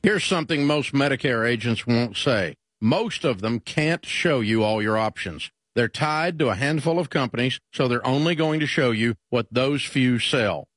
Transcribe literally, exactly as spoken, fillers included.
Here's something most Medicare agents won't say. Most of them can't show you all your options. They're tied to a handful of companies, so they're only going to show you what those few sell.